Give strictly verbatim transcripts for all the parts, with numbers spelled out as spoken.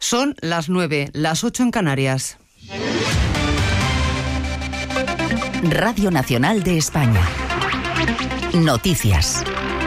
Son las nueve, las ocho en Canarias. Radio Nacional de España. Noticias.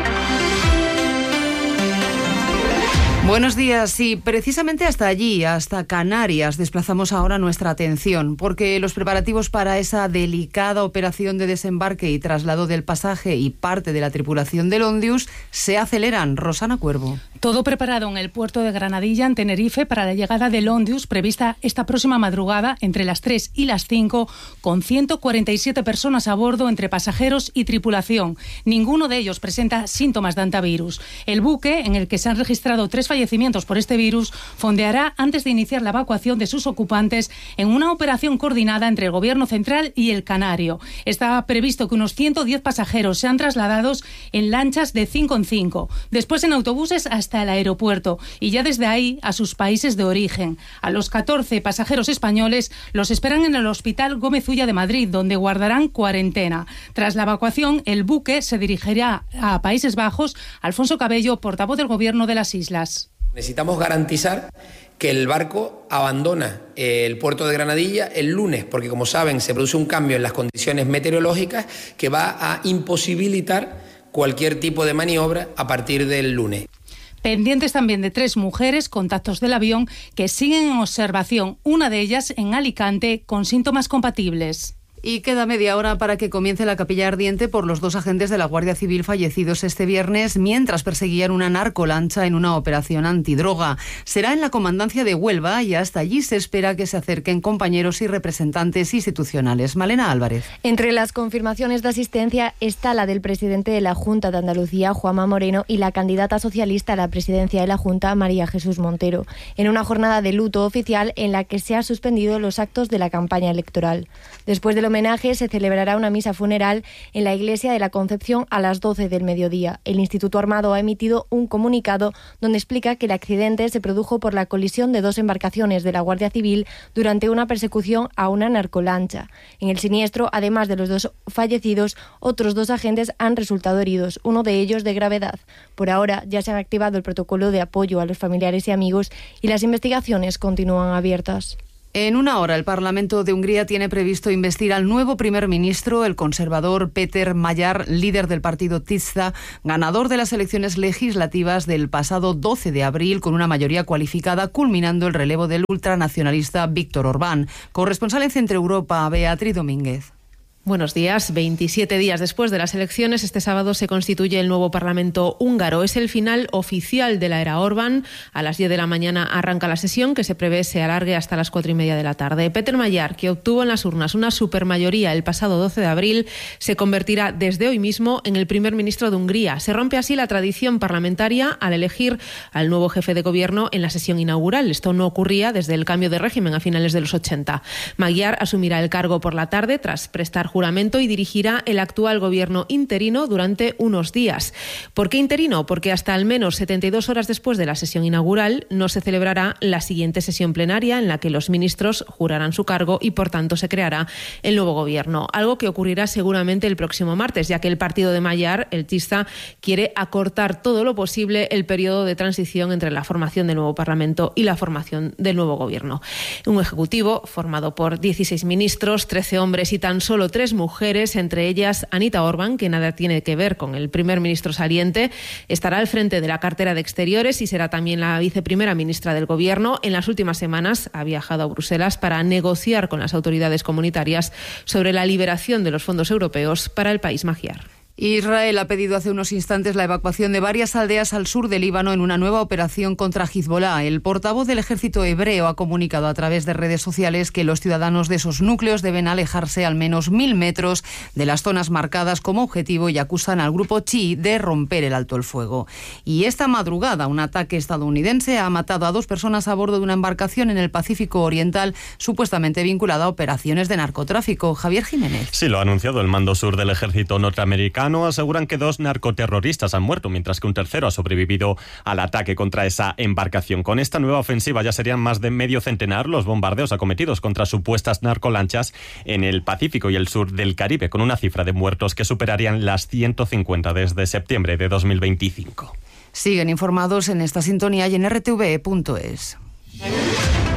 Buenos días. Y precisamente hasta allí, hasta Canarias, desplazamos ahora nuestra atención, porque los preparativos para esa delicada operación de desembarque y traslado del pasaje y parte de la tripulación del Ondius se aceleran. Rosana Cuervo. Todo preparado en el puerto de Granadilla, en Tenerife, para la llegada del Ondius, prevista esta próxima madrugada entre las tres y las cinco, con ciento cuarenta y siete personas a bordo entre pasajeros y tripulación. Ninguno de ellos presenta síntomas de antivirus. El buque, en el que se han registrado tres fallecimientos por este virus, fondeará antes de iniciar la evacuación de sus ocupantes en una operación coordinada entre el Gobierno central y el Canario. Está previsto que unos ciento diez pasajeros sean trasladados en lanchas de cinco en cinco, después en autobuses hasta el aeropuerto y ya desde ahí a sus países de origen. A los catorce pasajeros españoles los esperan en el Hospital Gómez Ulla de Madrid, donde guardarán cuarentena. Tras la evacuación, el buque se dirigirá a Países Bajos. Alfonso Cabello, portavoz del Gobierno de las Islas. Necesitamos garantizar que el barco abandona el puerto de Granadilla el lunes, porque como saben se produce un cambio en las condiciones meteorológicas que va a imposibilitar cualquier tipo de maniobra a partir del lunes. Pendientes también de tres mujeres, contactos del avión, que siguen en observación, una de ellas en Alicante, con síntomas compatibles. Y queda media hora para que comience la capilla ardiente por los dos agentes de la Guardia Civil fallecidos este viernes mientras perseguían una narcolancha en una operación antidroga. Será en la comandancia de Huelva y hasta allí se espera que se acerquen compañeros y representantes institucionales. Malena Álvarez. Entre las confirmaciones de asistencia está la del presidente de la Junta de Andalucía, Juanma Moreno, y la candidata socialista a la presidencia de la Junta, María Jesús Montero, en una jornada de luto oficial en la que se han suspendido los actos de la campaña electoral. Después del homenaje se celebrará una misa funeral en la Iglesia de la Concepción a las doce del mediodía. El Instituto Armado ha emitido un comunicado donde explica que el accidente se produjo por la colisión de dos embarcaciones de la Guardia Civil durante una persecución a una narcolancha. En el siniestro, además de los dos fallecidos, otros dos agentes han resultado heridos, uno de ellos de gravedad. Por ahora ya se ha activado el protocolo de apoyo a los familiares y amigos y las investigaciones continúan abiertas. En una hora, el Parlamento de Hungría tiene previsto investir al nuevo primer ministro, el conservador Péter Magyar, líder del partido Tisza, ganador de las elecciones legislativas del pasado doce de abril con una mayoría cualificada, culminando el relevo del ultranacionalista Víctor Orbán. Corresponsal en Centro Europa, Beatriz Domínguez. Buenos días. veintisiete días después de las elecciones, este sábado se constituye el nuevo Parlamento húngaro. Es el final oficial de la era Orbán. A las diez de la mañana arranca la sesión, que se prevé se alargue hasta las cuatro y media de la tarde. Péter Magyar, que obtuvo en las urnas una supermayoría el pasado doce de abril, se convertirá desde hoy mismo en el primer ministro de Hungría. Se rompe así la tradición parlamentaria al elegir al nuevo jefe de gobierno en la sesión inaugural. Esto no ocurría desde el cambio de régimen a finales de los ochenta. Magyar asumirá el cargo por la tarde tras prestar juramento y dirigirá el actual gobierno interino durante unos días. ¿Por qué interino? Porque hasta al menos setenta y dos horas después de la sesión inaugural no se celebrará la siguiente sesión plenaria en la que los ministros jurarán su cargo y por tanto se creará el nuevo gobierno. Algo que ocurrirá seguramente el próximo martes, ya que el partido de Magyar, el Tisza, quiere acortar todo lo posible el periodo de transición entre la formación del nuevo Parlamento y la formación del nuevo gobierno. Un ejecutivo formado por dieciséis ministros, trece hombres y tan solo tres mujeres, entre ellas Anita Orbán, que nada tiene que ver con el primer ministro saliente, estará al frente de la cartera de Exteriores y será también la viceprimera ministra del Gobierno. En las últimas semanas ha viajado a Bruselas para negociar con las autoridades comunitarias sobre la liberación de los fondos europeos para el país magyar. Israel ha pedido hace unos instantes la evacuación de varias aldeas al sur del Líbano en una nueva operación contra Hezbollah. El portavoz del ejército hebreo ha comunicado a través de redes sociales que los ciudadanos de esos núcleos deben alejarse al menos mil metros de las zonas marcadas como objetivo y acusan al grupo chií de romper el alto el fuego. Y esta madrugada un ataque estadounidense ha matado a dos personas a bordo de una embarcación en el Pacífico Oriental supuestamente vinculada a operaciones de narcotráfico. Javier Jiménez. Sí, lo ha anunciado el mando sur del ejército norteamericano. Aseguran que dos narcoterroristas han muerto, mientras que un tercero ha sobrevivido al ataque contra esa embarcación. Con esta nueva ofensiva ya serían más de medio centenar los bombardeos acometidos contra supuestas narcolanchas en el Pacífico y el sur del Caribe, con una cifra de muertos que superarían las ciento cincuenta desde septiembre de dos mil veinticinco. Siguen informados en esta sintonía y en r t v e punto es.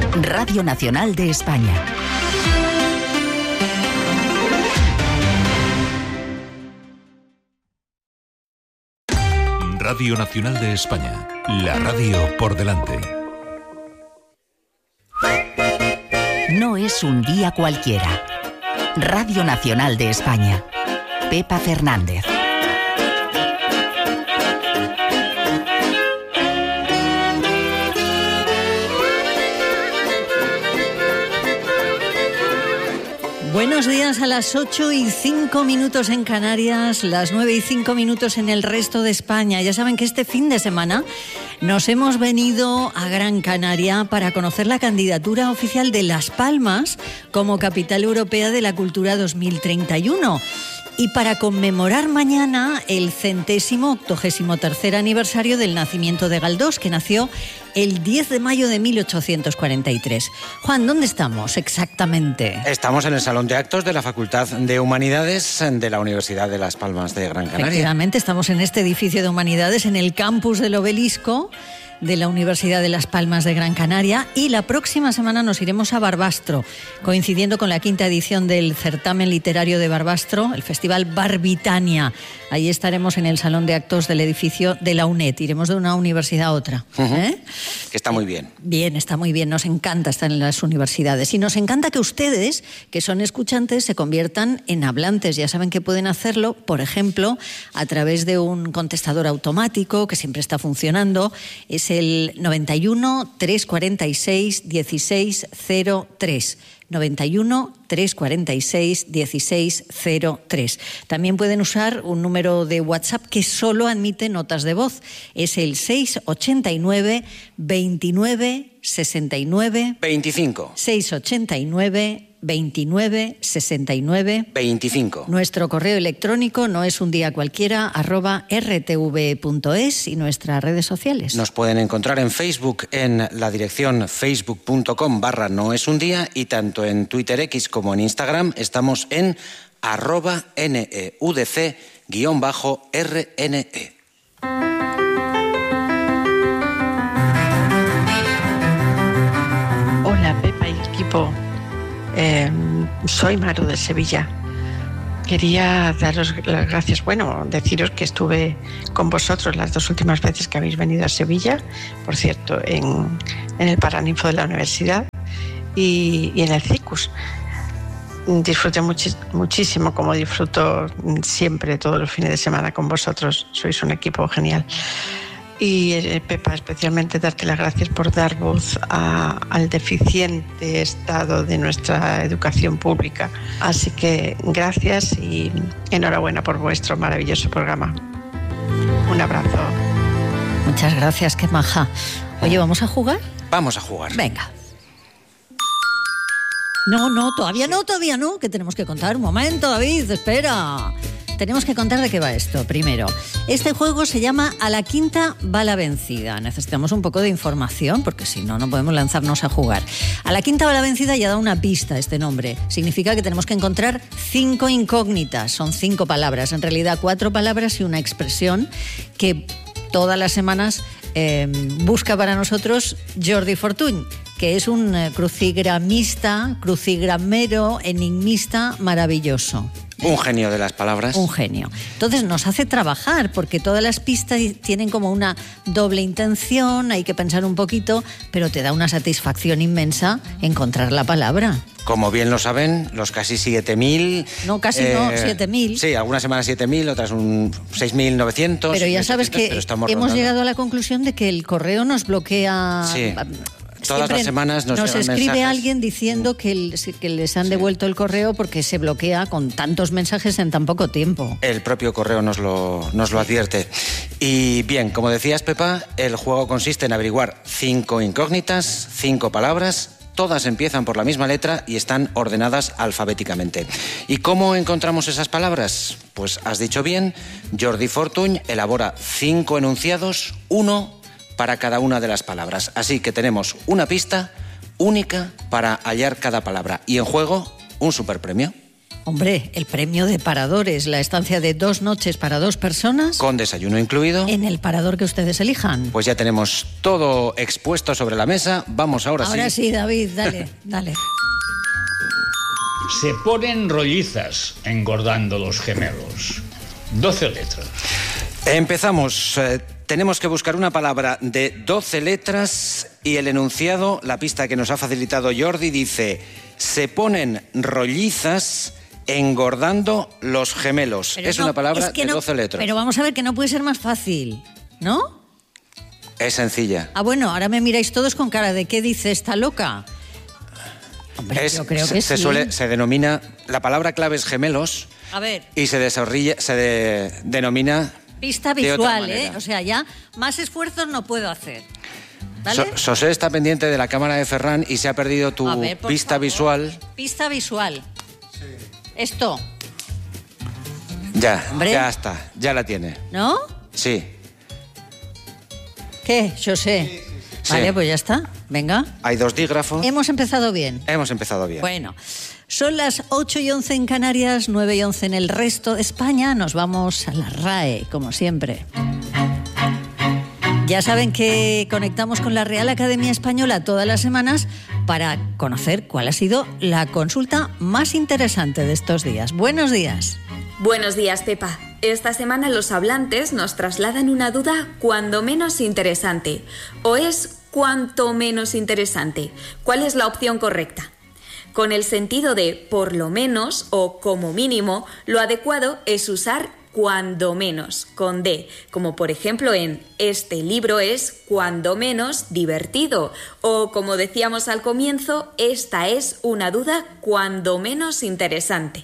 Radio Nacional de España. Radio Nacional de España, la radio por delante. No es un día cualquiera. Radio Nacional de España. Pepa Fernández. Buenos días a las ocho y cinco minutos en Canarias, las nueve y cinco minutos en el resto de España. Ya saben que este fin de semana nos hemos venido a Gran Canaria para conocer la candidatura oficial de Las Palmas como Capital Europea de la Cultura dos mil treinta y uno. Y para conmemorar mañana el centésimo octogésimo tercer aniversario del nacimiento de Galdós, que nació el diez de mayo de mil ochocientos cuarenta y tres. Juan, ¿dónde estamos exactamente? Estamos en el Salón de Actos de la Facultad de Humanidades de la Universidad de Las Palmas de Gran Canaria. Efectivamente, estamos en este edificio de Humanidades, en el campus del Obelisco de la Universidad de Las Palmas de Gran Canaria, y la próxima semana nos iremos a Barbastro, coincidiendo con la quinta edición del certamen literario de Barbastro, el Festival Barbitania. Ahí estaremos en el Salón de Actos del edificio de la UNED. Iremos de una universidad a otra. Uh-huh. ¿Eh? Que está muy bien. Bien, está muy bien. Nos encanta estar en las universidades. Y nos encanta que ustedes, que son escuchantes, se conviertan en hablantes. Ya saben que pueden hacerlo, por ejemplo, a través de un contestador automático que siempre está funcionando. Es el noventa y uno, trescientos cuarenta y seis, dieciséis cero tres. noventa y uno, trescientos cuarenta y seis, dieciséis cero tres. También pueden usar un número de WhatsApp que solo admite notas de voz. Es el seiscientos ochenta y nueve, veintinueve, sesenta y nueve... veinticinco. seiscientos ochenta y nueve, veintinueve, sesenta y nueve... veinticinco. Nuestro correo electrónico no es un día cualquiera, arroba rtv.es, y nuestras redes sociales. Nos pueden encontrar en Facebook en la dirección facebook.com barra no es un día, y tanto en Twitter X como en Instagram estamos en arroba neudc guión bajo rne. Hola Pepa y equipo. Eh, soy Maru de Sevilla. Quería daros las gracias, bueno, deciros que estuve con vosotros las dos últimas veces que habéis venido a Sevilla, por cierto, en, en el Paraninfo de la universidad y, y en el CICUS. Disfruté muchi- muchísimo, como disfruto siempre todos los fines de semana con vosotros. Sois un equipo genial. Y eh, Pepa, especialmente darte las gracias por dar voz a, al deficiente estado de nuestra educación pública. Así que gracias y enhorabuena por vuestro maravilloso programa. Un abrazo. Muchas gracias, qué maja. Oye, ¿vamos a jugar? Vamos a jugar. Venga. No, no, todavía no, todavía no, que tenemos que contar. Un momento, David, espera. Tenemos que contar de qué va esto. Primero, este juego se llama A la quinta va la vencida. Necesitamos un poco de información porque si no, no podemos lanzarnos a jugar. A la quinta va la vencida ya da una pista este nombre. Significa que tenemos que encontrar cinco incógnitas. Son cinco palabras, en realidad cuatro palabras y una expresión que todas las semanas eh, busca para nosotros Jordi Fortuny, que es un crucigramista, crucigramero, enigmista maravilloso. Un genio de las palabras. Un genio. Entonces nos hace trabajar porque todas las pistas tienen como una doble intención, hay que pensar un poquito, pero te da una satisfacción inmensa encontrar la palabra. Como bien lo saben, los casi siete mil... No, casi eh, no, siete mil. Sí, algunas semanas siete mil, otras un seis mil novecientos. Pero ya sabes que hemos rondando. llegado a la conclusión de que el correo nos bloquea... Sí. Todas Siempre las semanas nos, nos escribe mensajes. alguien diciendo que, el, que les han devuelto el correo porque se bloquea con tantos mensajes en tan poco tiempo. El propio correo nos lo, nos lo advierte. Y bien, como decías, Pepa, el juego consiste en averiguar cinco incógnitas, cinco palabras. Todas empiezan por la misma letra y están ordenadas alfabéticamente. ¿Y cómo encontramos esas palabras? Pues has dicho bien, Jordi Fortuny elabora cinco enunciados, uno para cada una de las palabras. Así que tenemos una pista única para hallar cada palabra. Y en juego, un superpremio. Hombre, el premio de paradores, la estancia de dos noches para dos personas. Con desayuno incluido. En el parador que ustedes elijan. Pues ya tenemos todo expuesto sobre la mesa. Vamos ahora, ahora sí. Ahora sí, David, dale, dale. Se ponen rollizas engordando los gemelos. doce letras. Empezamos. Eh, tenemos que buscar una palabra de doce letras y el enunciado, la pista que nos ha facilitado Jordi, dice: se ponen rollizas engordando los gemelos. Pero es no, una palabra es de no, doce letras. Pero vamos a ver que no puede ser más fácil, ¿no? Es sencilla. Ah, bueno, ahora me miráis todos con cara de ¿qué dice esta loca? Hombre, es, yo creo se, que se sí. suele, se denomina, la palabra clave es gemelos. A ver. Y se desarrolla, se de, denomina... Pista visual, ¿eh? O sea, ya más esfuerzos no puedo hacer. ¿Vale? So, José está pendiente de la cámara de Ferran y se ha perdido tu ver, pista favor. visual. Pista visual. Sí. Esto. Ya, Hombre. ya está, ya la tiene. ¿No? Sí. ¿Qué, José? Sí, sí, sí. Vale, sí. Pues ya está. Venga. Hay dos dígrafos. Hemos empezado bien. Hemos empezado bien. Bueno, son las ocho y once en Canarias, nueve y once en el resto de España. Nos vamos a la RAE, como siempre. Ya saben que conectamos con la Real Academia Española todas las semanas para conocer cuál ha sido la consulta más interesante de estos días. Buenos días. Buenos días, Pepa. Esta semana los hablantes nos trasladan una duda cuando menos interesante. ¿O es cuanto menos interesante? ¿Cuál es la opción correcta? Con el sentido de por lo menos o como mínimo, lo adecuado es usar cuando menos, con D, como por ejemplo en este libro es cuando menos divertido, o como decíamos al comienzo, esta es una duda cuando menos interesante.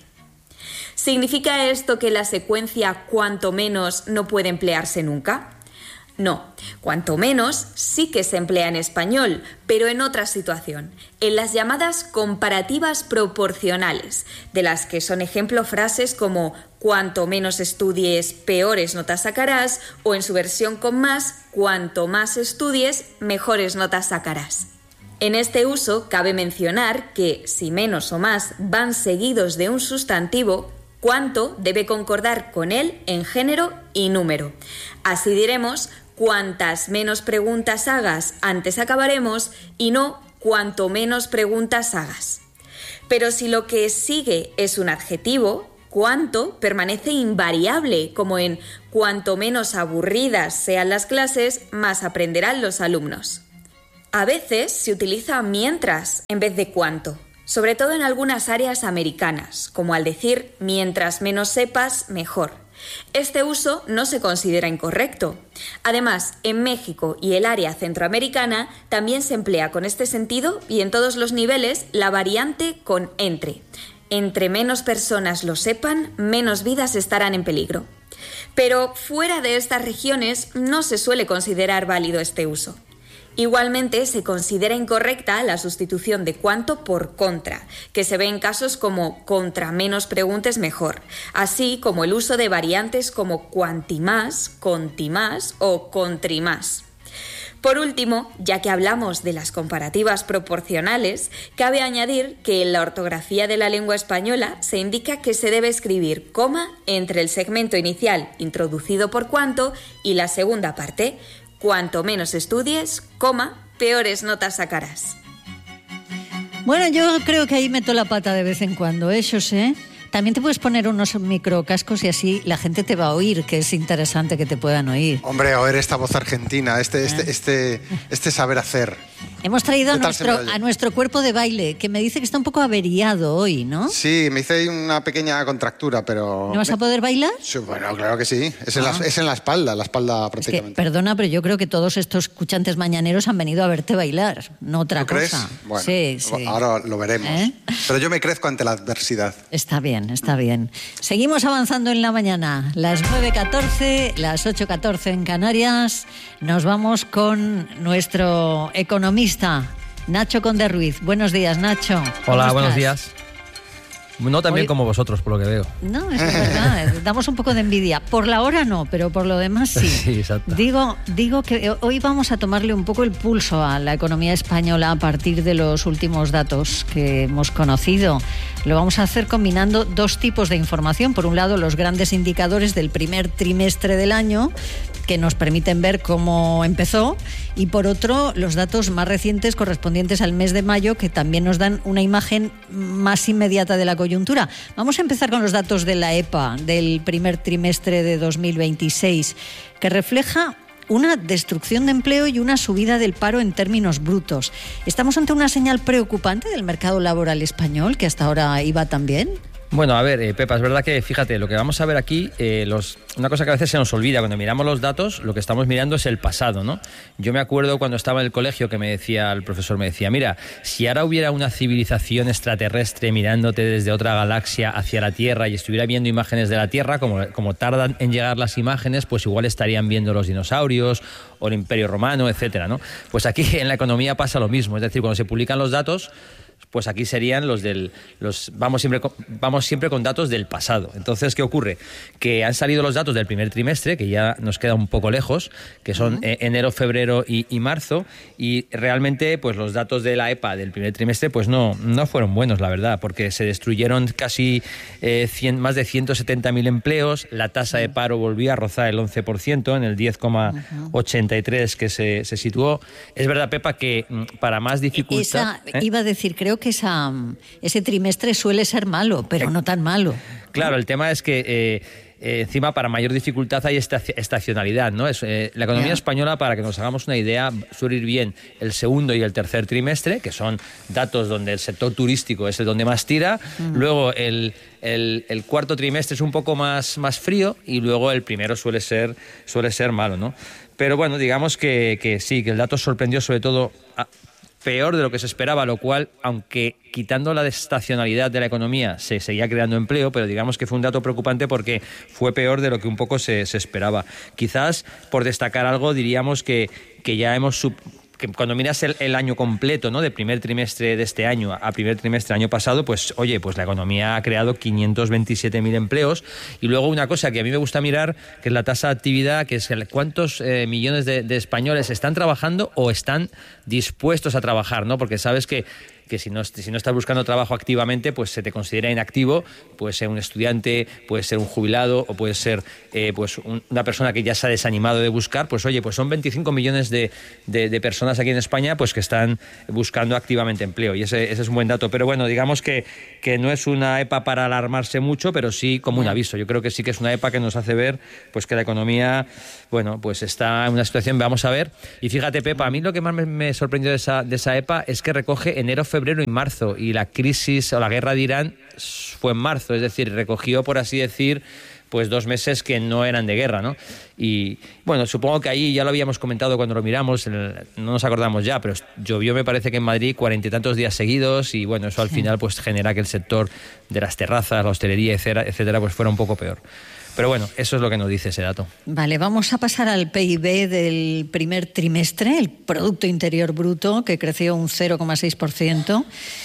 ¿Significa esto que la secuencia cuanto menos no puede emplearse nunca? No, cuanto menos sí que se emplea en español, pero en otra situación, en las llamadas comparativas proporcionales, de las que son ejemplo frases como cuanto menos estudies, peores notas sacarás, o en su versión con más, cuanto más estudies, mejores notas sacarás. En este uso cabe mencionar que si menos o más van seguidos de un sustantivo, cuanto debe concordar con él en género y número. Así diremos: cuantas menos preguntas hagas, antes acabaremos, y no cuanto menos preguntas hagas. Pero si lo que sigue es un adjetivo, cuanto permanece invariable, como en cuanto menos aburridas sean las clases, más aprenderán los alumnos. A veces se utiliza mientras en vez de cuanto, sobre todo en algunas áreas americanas, como al decir mientras menos sepas, mejor. Este uso no se considera incorrecto. Además, en México y el área centroamericana también se emplea con este sentido y en todos los niveles la variante con entre. Entre menos personas lo sepan, menos vidas estarán en peligro. Pero fuera de estas regiones no se suele considerar válido este uso. Igualmente, se considera incorrecta la sustitución de cuanto por contra, que se ve en casos como contra menos preguntes mejor, así como el uso de variantes como cuantimás, contimás o contrimás. Por último, ya que hablamos de las comparativas proporcionales, cabe añadir que en la ortografía de la lengua española se indica que se debe escribir coma entre el segmento inicial introducido por cuanto y la segunda parte. Cuanto menos estudies, coma, peores notas sacarás. Bueno, yo creo que ahí meto la pata de vez en cuando, ¿eh, José? También te puedes poner unos microcascos y así la gente te va a oír, que es interesante que te puedan oír. Hombre, a oír esta voz argentina, este, ¿Eh? este, este, este saber hacer. Hemos traído a nuestro, a nuestro cuerpo de baile, que me dice que está un poco averiado hoy, ¿no? Sí, me hice una pequeña contractura, pero... ¿No vas a poder bailar? Sí, bueno, claro que sí. Es, ah. en la, es en la espalda, la espalda prácticamente. Es que, perdona, pero yo creo que todos estos escuchantes mañaneros han venido a verte bailar, no otra ¿Tú crees? cosa. Bueno, sí, sí. Ahora lo veremos. ¿Eh? Pero yo me crezco ante la adversidad. Está bien, está bien. Seguimos avanzando en la mañana. Las nueve catorce, las ocho catorce en Canarias. Nos vamos con nuestro economista, Nacho Conde Ruiz. Buenos días, Nacho. Hola, buenos días. No tan bien Hoy... como vosotros, por lo que veo. No, eso es verdad. Damos un poco de envidia. Por la hora no, pero por lo demás sí. Sí, exacto. Digo, digo que hoy vamos a tomarle un poco el pulso a la economía española a partir de los últimos datos que hemos conocido. Lo vamos a hacer combinando dos tipos de información. Por un lado, los grandes indicadores del primer trimestre del año, que nos permiten ver cómo empezó, y por otro, los datos más recientes correspondientes al mes de mayo, que también nos dan una imagen más inmediata de la coyuntura. Vamos a empezar con los datos de la EPA del primer trimestre de dos mil veintiséis, que refleja una destrucción de empleo y una subida del paro en términos brutos. ¿Estamos ante una señal preocupante del mercado laboral español, que hasta ahora iba tan bien? Bueno, a ver, eh, Pepa, es verdad que, fíjate, lo que vamos a ver aquí, eh, los, una cosa que a veces se nos olvida, cuando miramos los datos, lo que estamos mirando es el pasado, ¿no? Yo me acuerdo cuando estaba en el colegio que me decía, el profesor me decía, mira, si ahora hubiera una civilización extraterrestre mirándote desde otra galaxia hacia la Tierra y estuviera viendo imágenes de la Tierra, como, como tardan en llegar las imágenes, pues igual estarían viendo los dinosaurios o el Imperio Romano, etcétera, ¿no? Pues aquí en la economía pasa lo mismo, es decir, cuando se publican los datos, pues aquí serían los del los vamos siempre con, vamos siempre con datos del pasado. Entonces, ¿qué ocurre? Que han salido los datos del primer trimestre, que ya nos queda un poco lejos, que son uh-huh. eh, enero, febrero y, y marzo, y realmente pues los datos de la EPA del primer trimestre pues no, no fueron buenos, la verdad, porque se destruyeron casi eh, cien, más de ciento setenta mil empleos, la tasa de paro volvió a rozar el once por ciento en el diez coma ochenta y tres que se, se situó. Es verdad, Pepa, que para más dificultad... Esa, ¿eh? Iba a decir, creo que esa, ese trimestre suele ser malo, pero no tan malo. Claro, el tema es que eh, eh, encima para mayor dificultad hay esta estacionalidad, ¿no? Es, eh, la economía yeah. española, para que nos hagamos una idea, suele ir bien el segundo y el tercer trimestre, que son datos donde el sector turístico es el donde más tira, mm. luego el, el, el cuarto trimestre es un poco más, más frío y luego el primero suele ser, suele ser malo, ¿no? Pero bueno, digamos que, que sí, que el dato sorprendió sobre todo... A, peor de lo que se esperaba, lo cual, aunque quitando la estacionalidad de la economía, se seguía creando empleo, pero digamos que fue un dato preocupante porque fue peor de lo que un poco se, se esperaba. Quizás, por destacar algo, diríamos que, que ya hemos... Sub- que cuando miras el, el año completo, ¿no? De primer trimestre de este año a primer trimestre del año pasado, pues oye, pues la economía ha creado quinientos veintisiete mil empleos. Y luego una cosa que a mí me gusta mirar, que es la tasa de actividad, que es el, cuántos eh, millones de, de españoles están trabajando o están dispuestos a trabajar, ¿no? Porque sabes que que si no, si no estás buscando trabajo activamente, pues se te considera inactivo, puede ser un estudiante, puede ser un jubilado o puede ser eh, pues un, una persona que ya se ha desanimado de buscar, pues oye, pues son veinticinco millones de, de, de personas aquí en España pues que están buscando activamente empleo y ese, ese es un buen dato, pero bueno, digamos que, que no es una EPA para alarmarse mucho, pero sí como un aviso. Yo creo que sí que es una EPA que nos hace ver pues que la economía, bueno, pues está en una situación, vamos a ver, y fíjate, Pepa, a mí lo que más me, me sorprendió de esa, de esa EPA es que recoge enero, febrero y marzo, y la crisis o la guerra de Irán fue en marzo, es decir, recogió, por así decir, pues dos meses que no eran de guerra, ¿no? Y bueno, supongo que ahí ya lo habíamos comentado cuando lo miramos, el, no nos acordamos ya, pero llovió, me parece que en Madrid cuarenta y tantos días seguidos y bueno, eso al sí. final pues genera que el sector de las terrazas, la hostelería, etcétera, etcétera, pues fuera un poco peor. Pero bueno, eso es lo que nos dice ese dato. Vale, vamos a pasar al P I B del primer trimestre, el Producto Interior Bruto, que creció un cero coma seis por ciento.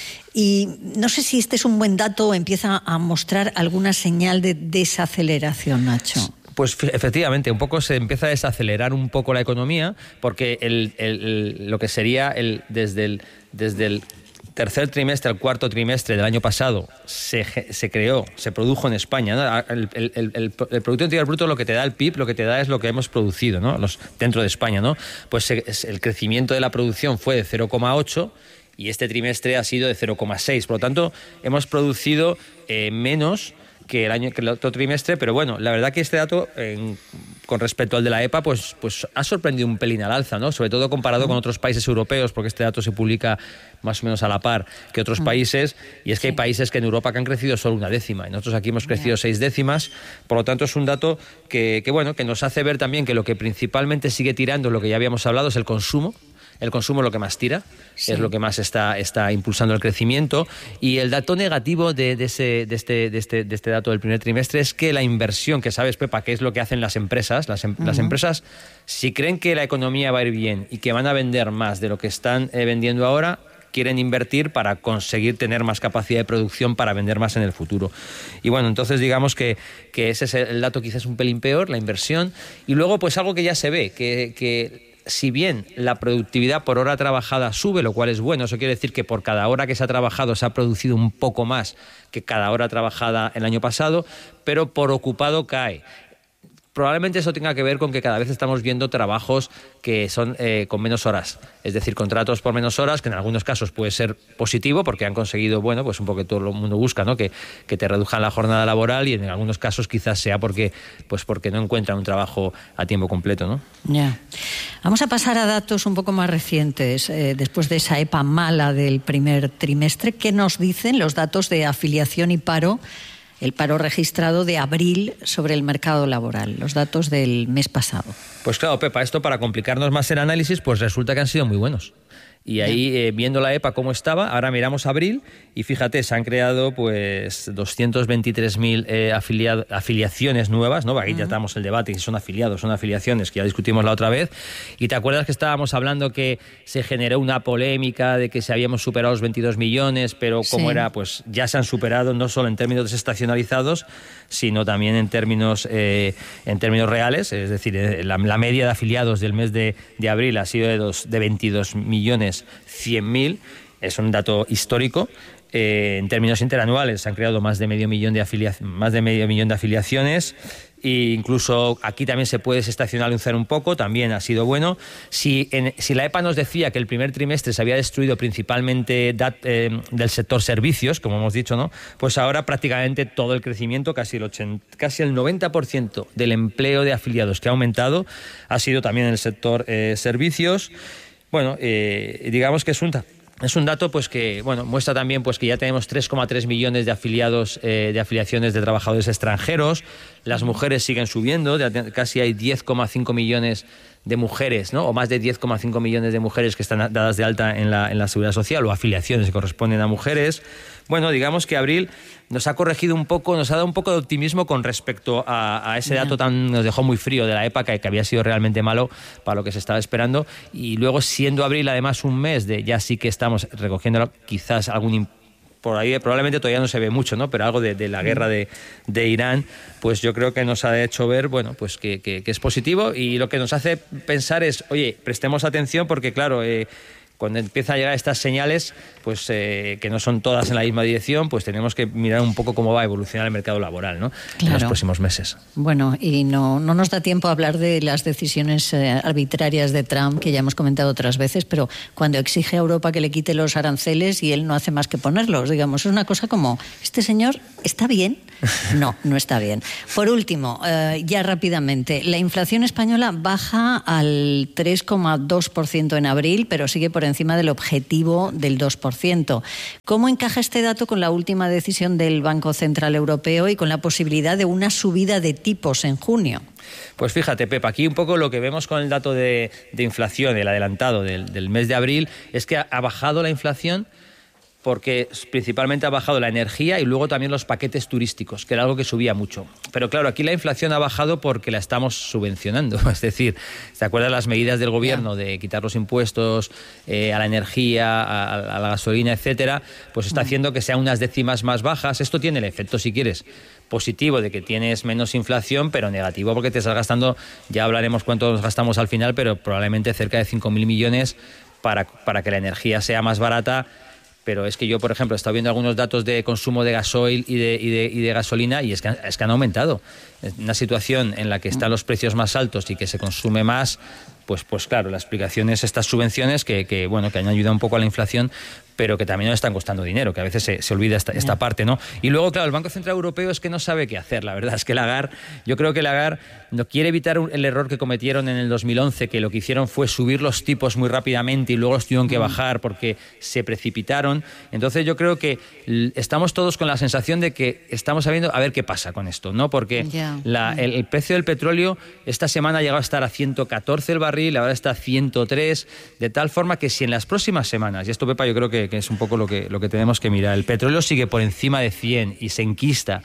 Y no sé si este es un buen dato o empieza a mostrar alguna señal de desaceleración, Nacho. Pues efectivamente, un poco se empieza a desacelerar un poco la economía, porque el, el, el, lo que sería el, desde el... Desde el tercer trimestre al cuarto trimestre del año pasado se, se creó, se produjo en España, ¿no? el, el, el, el Producto Interior Bruto, lo que te da el P I B, lo que te da es lo que hemos producido, ¿no? Los, dentro de España, ¿no? Pues se, el crecimiento de la producción fue de cero coma ocho y este trimestre ha sido de cero coma seis. Por lo tanto, hemos producido eh, menos que el año que el otro trimestre, pero bueno, la verdad que este dato en, con respecto al de la EPA pues, pues ha sorprendido un pelín al alza, ¿no? Sobre todo comparado con otros países europeos, porque este dato se publica más o menos a la par que otros países, y es que hay países que en Europa que han crecido solo una décima, y nosotros aquí hemos crecido seis décimas, por lo tanto es un dato que, que bueno, que nos hace ver también que lo que principalmente sigue tirando, lo que ya habíamos hablado, es el consumo. El consumo es lo que más tira, sí. es lo que más está, está impulsando el crecimiento. Y el dato negativo de, de, ese, de, este, de, este, de este dato del primer trimestre es que la inversión, que sabes, Pepa, que es lo que hacen las empresas, las, em, uh-huh. las empresas, si creen que la economía va a ir bien y que van a vender más de lo que están eh, vendiendo ahora, quieren invertir para conseguir tener más capacidad de producción para vender más en el futuro. Y bueno, entonces digamos que, que ese es el dato quizás un pelín peor, la inversión. Y luego pues algo que ya se ve, que, que si bien la productividad por hora trabajada sube, lo cual es bueno, eso quiere decir que por cada hora que se ha trabajado se ha producido un poco más que cada hora trabajada el año pasado, pero por ocupado cae. Probablemente eso tenga que ver con que cada vez estamos viendo trabajos que son eh, con menos horas, es decir, contratos por menos horas, que en algunos casos puede ser positivo porque han conseguido, bueno, pues un poco que todo el mundo busca, ¿no? Que, que te reduzcan la jornada laboral, y en algunos casos quizás sea porque, pues porque no encuentran un trabajo a tiempo completo, ¿no? Ya. Vamos a pasar a datos un poco más recientes, eh, después de esa EPA mala del primer trimestre. ¿Qué nos dicen los datos de afiliación y paro? El paro registrado de abril sobre el mercado laboral, los datos del mes pasado. Pues claro, Pepa, esto para complicarnos más el análisis, pues resulta que han sido muy buenos. Y ahí, eh, viendo la EPA cómo estaba, ahora miramos abril y fíjate, se han creado pues doscientos veintitrés mil eh, afiliado, afiliaciones nuevas, ¿no? Aquí uh-huh. ya estamos el debate, si son afiliados, son afiliaciones, que ya discutimos la otra vez. Y te acuerdas que estábamos hablando que se generó una polémica de que se habíamos superado los veintidós millones, pero como sí. era, pues ya se han superado, no solo en términos desestacionalizados, sino también en términos eh, en términos reales, es decir, la, la media de afiliados del mes de, de abril ha sido de, dos, de veintidós millones cien mil, es un dato histórico. Eh, en términos interanuales se han creado más de medio millón de afilia- más de medio millón de afiliaciones. E incluso aquí también se puede desestacionalizar un poco, también ha sido bueno. Si, en, si la EPA nos decía que el primer trimestre se había destruido principalmente dat, eh, del sector servicios, como hemos dicho, ¿no? Pues ahora prácticamente todo el crecimiento, casi el, ochenta, casi el noventa por ciento del empleo de afiliados que ha aumentado, ha sido también en el sector eh, servicios. Bueno, eh, digamos que es un... Es un dato pues que bueno muestra también pues que ya tenemos tres coma tres millones de afiliados eh, de afiliaciones de trabajadores extranjeros. Las mujeres siguen subiendo, casi hay diez coma cinco millones de mujeres, ¿no? O más de diez coma cinco millones de mujeres que están dadas de alta en la en la Seguridad Social, o afiliaciones que corresponden a mujeres. Bueno, digamos que abril nos ha corregido un poco, nos ha dado un poco de optimismo con respecto a, a ese dato tan, nos dejó muy frío de la EPA, que, que había sido realmente malo para lo que se estaba esperando. Y luego, siendo abril además un mes de ya sí que estamos recogiendo quizás algún por ahí, probablemente todavía no se ve mucho, ¿no? Pero algo de, de la guerra de, de Irán, pues yo creo que nos ha hecho ver, bueno, pues que, que, que es positivo, y lo que nos hace pensar es, oye, prestemos atención porque, claro, eh, cuando empiezan a llegar estas señales, pues eh, que no son todas en la misma dirección, pues tenemos que mirar un poco cómo va a evolucionar el mercado laboral, ¿no? Claro. En los próximos meses. Bueno, y no, no nos da tiempo a hablar de las decisiones eh, arbitrarias de Trump, que ya hemos comentado otras veces, pero cuando exige a Europa que le quite los aranceles y él no hace más que ponerlos, digamos, es una cosa como, ¿este señor está bien? No, no está bien. Por último, eh, ya rápidamente, la inflación española baja al tres coma dos por ciento en abril, pero sigue por encima del objetivo del dos por ciento. ¿Cómo encaja este dato con la última decisión del Banco Central Europeo y con la posibilidad de una subida de tipos en junio? Pues fíjate, Pepa, aquí un poco lo que vemos con el dato de, de inflación, el adelantado del, del mes de abril, es que ha, ha bajado la inflación porque principalmente ha bajado la energía y luego también los paquetes turísticos, que era algo que subía mucho. Pero claro, aquí la inflación ha bajado porque la estamos subvencionando. Es decir, ¿te acuerdas las medidas del gobierno de quitar los impuestos eh, a la energía, a, a la gasolina, etcétera? Pues está haciendo que sean unas décimas más bajas. Esto tiene el efecto, si quieres, positivo de que tienes menos inflación, pero negativo porque te estás gastando, ya hablaremos cuánto nos gastamos al final, pero probablemente cerca de cinco mil millones para, para que la energía sea más barata. Pero es que yo, por ejemplo, he estado viendo algunos datos de consumo de gasoil y de, y de, y de gasolina y es que, es que han aumentado. En una situación en la que están los precios más altos y que se consume más, pues, pues claro, la explicación es estas subvenciones que, que, bueno, que han ayudado un poco a la inflación, pero que también nos están costando dinero, que a veces se, se olvida esta, esta parte, ¿no? Y luego, claro, el Banco Central Europeo es que no sabe qué hacer, la verdad es que Lagarde, yo creo que Lagarde no quiere evitar el error que cometieron en el dos mil once, que lo que hicieron fue subir los tipos muy rápidamente y luego los tuvieron que bajar porque se precipitaron. Entonces yo creo que estamos todos con la sensación de que estamos sabiendo a ver qué pasa con esto, ¿no? Porque yeah. la, el, el precio del petróleo esta semana ha llegado a estar a ciento catorce el barril, ahora está a ciento tres, de tal forma que si en las próximas semanas, y esto, Pepa, yo creo que que es un poco lo que, lo que tenemos que mirar. El petróleo sigue por encima de cien y se enquista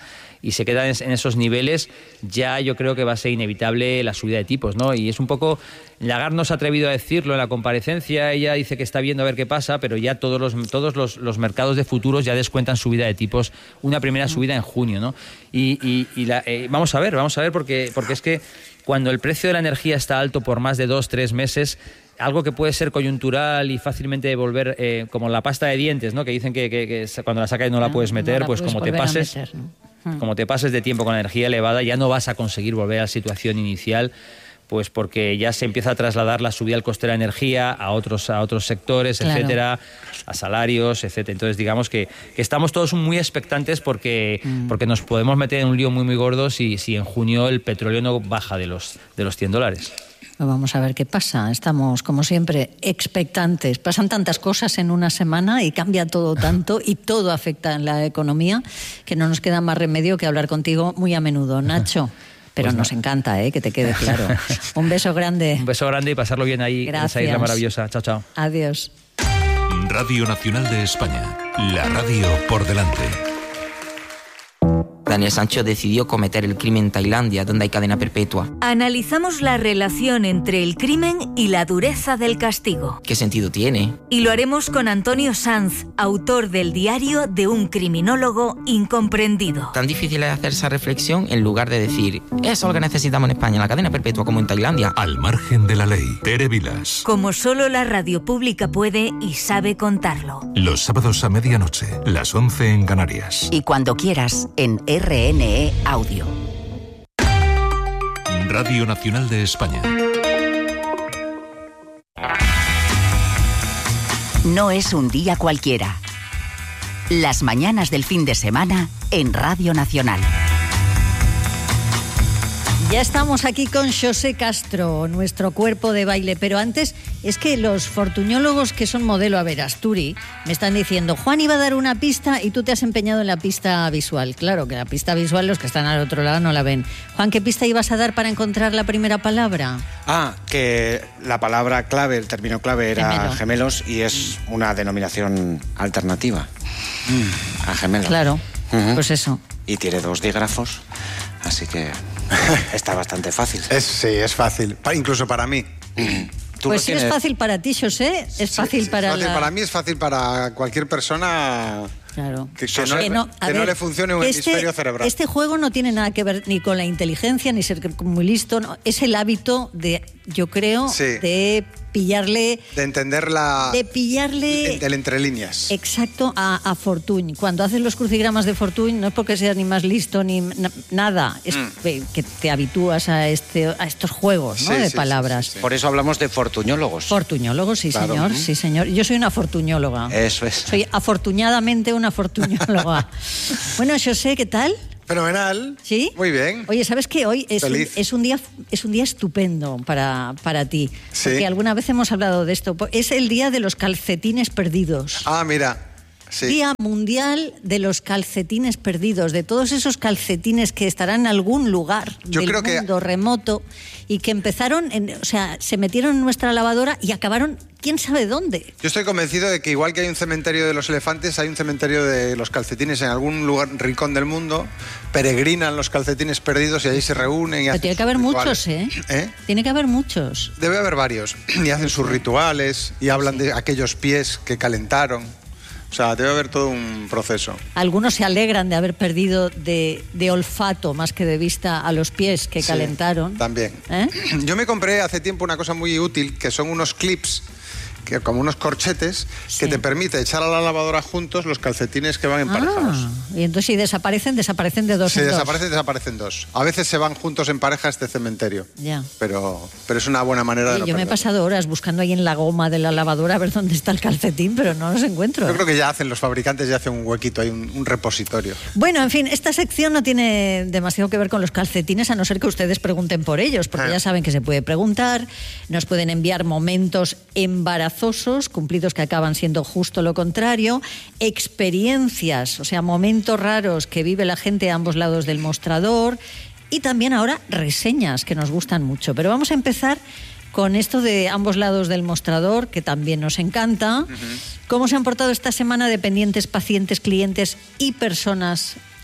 y se queda en esos niveles, ya yo creo que va a ser inevitable la subida de tipos, ¿no? Y es un poco... Lagarde no se ha atrevido a decirlo en la comparecencia, ella dice que está viendo a ver qué pasa, pero ya todos los todos los, los mercados de futuros ya descuentan subida de tipos, una primera subida en junio, ¿no? Y, y, y la, eh, vamos a ver, vamos a ver, porque, porque es que cuando el precio de la energía está alto por más de dos, tres meses, algo que puede ser coyuntural y fácilmente devolver, eh, como la pasta de dientes, ¿no? Que dicen que, que, que cuando la sacas no la puedes meter, no la pues puedes como te pases, meter, ¿no? Como te pases de tiempo con energía elevada, ya no vas a conseguir volver a la situación inicial. Pues porque ya se empieza a trasladar la subida al coste de la energía a otros a otros sectores, claro, etcétera, a salarios, etcétera. Entonces, digamos que, que estamos todos muy expectantes porque, mm. porque nos podemos meter en un lío muy muy gordo si, si en junio el petróleo no baja de los, de los cien dólares. Vamos a ver qué pasa. Estamos, como siempre, expectantes. Pasan tantas cosas en una semana y cambia todo tanto y todo afecta en la economía que no nos queda más remedio que hablar contigo muy a menudo. Nacho. Pero pues nos no. encanta, ¿eh? Que te quede claro. Un beso grande. Un beso grande y pasarlo bien ahí. Gracias. En esa isla maravillosa. Chao, chao. Adiós. Radio Nacional de España. La radio por delante. Daniel Sancho decidió cometer el crimen en Tailandia, donde hay cadena perpetua. Analizamos la relación entre el crimen y la dureza del castigo. ¿Qué sentido tiene? Y lo haremos con Antonio Sanz, autor del diario de un criminólogo incomprendido. Tan difícil es hacer esa reflexión en lugar de decir, eso es lo que necesitamos en España, la cadena perpetua como en Tailandia. Al margen de la ley. Tere Vilas. Como solo la radio pública puede y sabe contarlo. Los sábados a medianoche, las once en Canarias. Y cuando quieras, en R N E Audio. Radio Nacional de España. No es un día cualquiera. Las mañanas del fin de semana en Radio Nacional. Ya estamos aquí con Xosé Castro, nuestro cuerpo de baile, pero antes es que los fortuñólogos que son modelo Averasturi me están diciendo, Juan iba a dar una pista y tú te has empeñado en la pista visual. Claro que la pista visual los que están al otro lado no la ven. Juan, ¿qué pista ibas a dar para encontrar la primera palabra? Ah, que la palabra clave, el término clave era Gemelo. gemelos y es una denominación alternativa mm. a gemelos. Claro, uh-huh. Pues eso. Y tiene dos dígrafos, así que... Está bastante fácil. Es, sí, es fácil. Pa, incluso para mí. Pues sí, es fácil para ti, José. Es sí, fácil sí, para fácil la... para mí, es fácil para cualquier persona. Claro. Que, que, no, que, no, que ver, no le funcione un este, hemisferio cerebral. Este juego no tiene nada que ver ni con la inteligencia, ni ser muy listo. No. Es el hábito de, yo creo, sí. de pillarle... De entender la... De pillarle... El, el entre líneas. Exacto, a, a Fortuny. Cuando haces los crucigramas de Fortuny, no es porque seas ni más listo ni na, nada. Es mm. que te habitúas a, este, a estos juegos, ¿no? Sí, de sí, palabras. Sí, sí, sí. Por eso hablamos de fortuñólogos. Fortuñólogos, sí, claro. señor. Mm. Sí, señor. Yo soy una fortuñóloga. Eso es. Soy afortunadamente una fortuñóloga. Bueno, José, ¿qué tal? Fenomenal. ¿Sí? Muy bien. Oye, ¿sabes qué? Hoy es un, es un día es un día estupendo para, para ti. Sí. Porque alguna vez hemos hablado de esto. Es el día de los calcetines perdidos. Ah, mira. Sí. Día Mundial de los Calcetines Perdidos, de todos esos calcetines que estarán en algún lugar Yo del creo mundo que... remoto y que empezaron, en, o sea, se metieron en nuestra lavadora y acabaron quién sabe dónde. Yo estoy convencido de que igual que hay un cementerio de los elefantes, hay un cementerio de los calcetines en algún lugar, rincón del mundo, peregrinan los calcetines perdidos y allí se reúnen y Pero hacen tiene que haber rituales. muchos, ¿eh? ¿eh? Tiene que haber muchos. Debe haber varios. Y hacen sus rituales y hablan de aquellos pies que calentaron. O sea, debe haber todo un proceso. Algunos se alegran de haber perdido de, de olfato más que de vista a los pies que sí, calentaron. También. ¿Eh? Yo me compré hace tiempo una cosa muy útil, que son unos clips, que como unos corchetes, sí. que te permite echar a la lavadora juntos los calcetines que van emparejados. Ah, y entonces si desaparecen, desaparecen de dos si en dos. Si desaparecen, desaparecen dos. A veces se van juntos en pareja a este cementerio. Ya. Pero, pero es una buena manera Oye, de no Yo perderlo. me he pasado horas buscando ahí en la goma de la lavadora a ver dónde está el calcetín, pero no los encuentro. Yo creo que ya hacen, los fabricantes ya hacen un huequito, hay un, un repositorio. Bueno, en fin, esta sección no tiene demasiado que ver con los calcetines, a no ser que ustedes pregunten por ellos, porque ah. ya saben que se puede preguntar, nos pueden enviar momentos embarazosos, cumplidos que acaban siendo justo lo contrario, experiencias, o sea, momentos raros que vive la gente a ambos lados del mostrador y también ahora reseñas que nos gustan mucho. Pero vamos a empezar con esto de ambos lados del mostrador, que también nos encanta. Uh-huh. ¿Cómo se han portado esta semana dependientes, pacientes, clientes y personas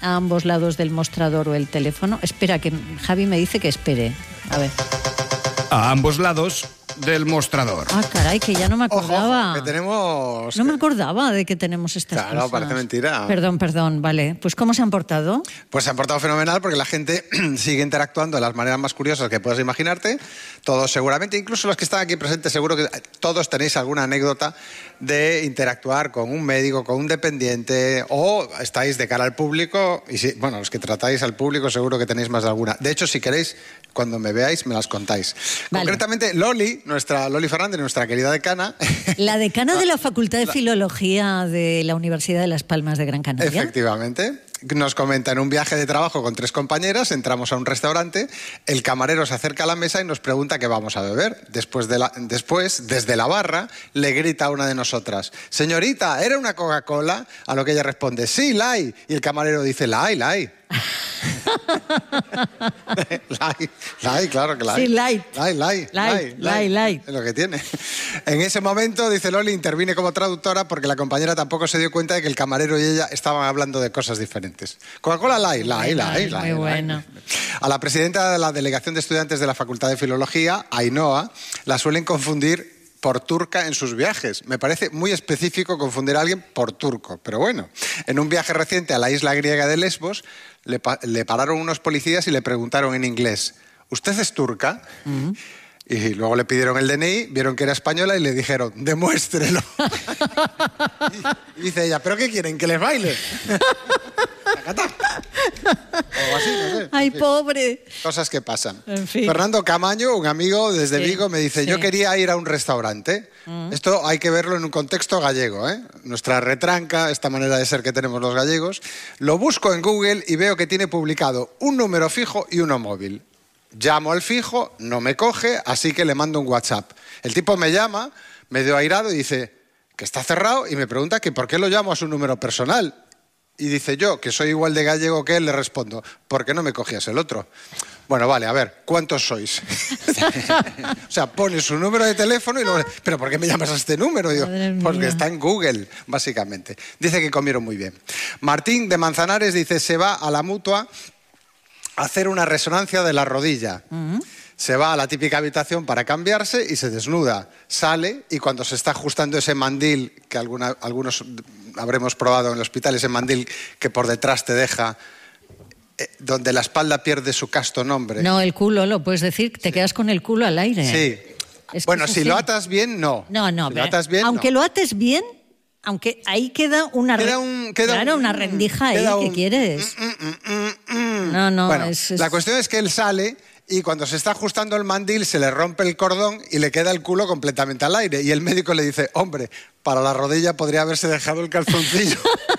a ambos lados del mostrador o el teléfono. Espera, que Javi me dice que espere. A ver. A ambos lados del mostrador. Ah, caray, que ya no me acordaba. Ojo, que tenemos... No me acordaba de que tenemos estas claro, cosas. Claro, parece mentira. Perdón, perdón, vale. Pues ¿cómo se han portado? Pues se han portado fenomenal porque la gente sigue interactuando de las maneras más curiosas que puedas imaginarte. Todos seguramente, incluso los que están aquí presentes, seguro que todos tenéis alguna anécdota de interactuar con un médico, con un dependiente, o estáis de cara al público, y si, bueno, los que tratáis al público seguro que tenéis más de alguna. De hecho, si queréis, cuando me veáis, me las contáis. Vale. Concretamente, Loli, nuestra Loli Fernández, nuestra querida decana. La decana de la Facultad de Filología de la Universidad de Las Palmas de Gran Canaria. Efectivamente. Nos comenta: en un viaje de trabajo con tres compañeras, entramos a un restaurante, el camarero se acerca a la mesa y nos pregunta qué vamos a beber. Después, de la, después desde la barra, le grita a una de nosotras: señorita, ¿era una Coca-Cola? A lo que ella responde: sí, la hay. Y el camarero dice: la hay, la hay. la hay, la hay, claro que la hay. Sí, light. La hay, la hay. Light, light, light. Es lo que tiene. En ese momento, dice Loli, intervine como traductora porque la compañera tampoco se dio cuenta de que el camarero y ella estaban hablando de cosas diferentes. Coca-Cola, la hay, la hay, la hay. Muy bueno. A la presidenta de la Delegación de Estudiantes de la Facultad de Filología, Ainhoa, la suelen confundir por turca en sus viajes. Me parece muy específico confundir a alguien por turco, pero bueno. En un viaje reciente a la isla griega de Lesbos, le, pa le pararon unos policías y le preguntaron en inglés: ¿usted es turca? Uh-huh. Y luego le pidieron el D N I, vieron que era española y le dijeron: demuéstrelo. Y dice ella: ¿pero qué quieren? ¿Que les baile? O así, no sé. ¡Ay, pobre! Cosas que pasan. En fin. Fernando Camaño, un amigo desde sí, Vigo, me dice: sí. yo quería ir a un restaurante. Mm. Esto hay que verlo en un contexto gallego, ¿eh? Nuestra retranca, esta manera de ser que tenemos los gallegos. Lo busco en Google y veo que tiene publicado un número fijo y uno móvil. Llamo al fijo, no me coge, así que le mando un WhatsApp. El tipo me llama, medio airado, y dice que está cerrado, y me pregunta que por qué lo llamo a su número personal. Y dice yo, que soy igual de gallego que él, le respondo: ¿por qué no me cogías el otro? Bueno, vale, a ver, ¿cuántos sois? O sea, pone su número de teléfono y luego... ¿pero por qué me llamas a este número? Digo, porque está en Google, básicamente. Dice que comieron muy bien. Martín de Manzanares dice: se va a la Mutua a hacer una resonancia de la rodilla. Uh-huh. Se va a la típica habitación para cambiarse y se desnuda. Sale, y cuando se está ajustando ese mandil, que alguna, algunos habremos probado en el hospital, ese mandil que por detrás te deja, eh, donde la espalda pierde su casto nombre. No, el culo, lo puedes decir, te sí. quedas con el culo al aire. Sí. Es bueno, si lo atas bien, no. No, no, si pero lo atas bien, aunque no. lo ates bien, aunque ahí queda una, queda un, queda claro, un, una rendija ahí, un, ¿qué quieres? Mm, mm, mm, mm. No, no, bueno, es, es... la cuestión es que él sale y cuando se está ajustando el mandil se le rompe el cordón y le queda el culo completamente al aire. Y el médico le dice: hombre, para la rodilla podría haberse dejado el calzoncillo.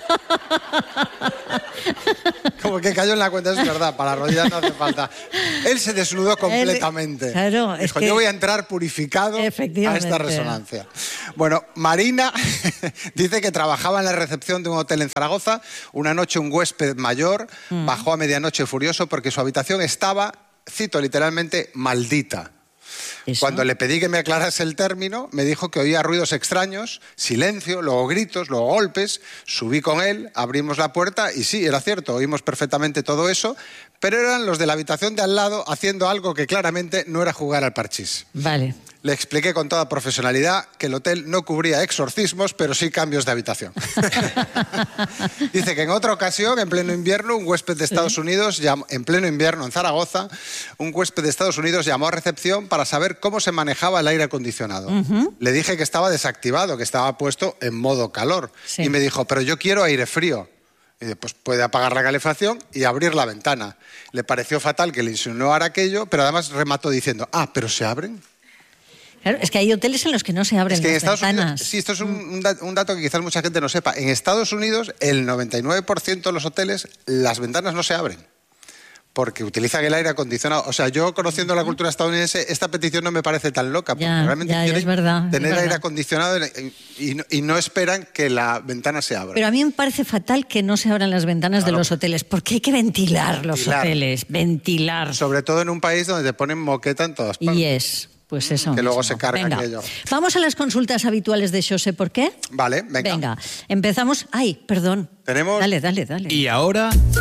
Como que cayó en la cuenta, es verdad, para la rodilla no hace falta. Él se desnudó completamente. Él, claro, dijo: es que... yo voy a entrar purificado a esta resonancia. Bueno, Marina dice que trabajaba en la recepción de un hotel en Zaragoza. Una noche un huésped mayor mm. bajó a medianoche furioso porque su habitación estaba, cito literalmente, maldita. ¿Eso? Cuando le pedí que me aclarase el término, me dijo que oía ruidos extraños, silencio, luego gritos, luego golpes. Subí con él, abrimos la puerta y sí, era cierto, oímos perfectamente todo eso, pero eran los de la habitación de al lado haciendo algo que claramente no era jugar al parchís. Vale. Le expliqué con toda profesionalidad que el hotel no cubría exorcismos, pero sí cambios de habitación. Dice que en otra ocasión, en pleno invierno, un huésped de Estados Unidos, llamó, en pleno invierno en Zaragoza, un huésped de Estados Unidos llamó a recepción para saber cómo se manejaba el aire acondicionado. Uh-huh. Le dije que estaba desactivado, que estaba puesto en modo calor. Sí. Y me dijo: pero yo quiero aire frío. Y dice: pues puede apagar la calefacción y abrir la ventana. Le pareció fatal que le insinuara aquello, pero además remató diciendo: ah, ¿pero se abren? Claro, es que hay hoteles en los que no se abren es que las en Estados ventanas. Unidos, sí, esto es un, un dato que quizás mucha gente no sepa. En Estados Unidos, el noventa y nueve por ciento de los hoteles, las ventanas no se abren, porque utilizan el aire acondicionado. O sea, yo, conociendo la cultura estadounidense, esta petición no me parece tan loca, porque ya, realmente ya, ya es verdad, tener es aire verdad. acondicionado y, y no esperan que la ventana se abra. Pero a mí me parece fatal que no se abran las ventanas claro. de los hoteles, porque hay que ventilar los ventilar. hoteles, ventilar. Sobre todo en un país donde te ponen moqueta en todas partes. Y es... Pues eso que mismo. luego se carga venga. aquello. Vamos a las consultas habituales de Xose, ¿por qué? Vale, venga. Venga, empezamos... Ay, perdón. Tenemos... Dale, dale, dale. Y ahora...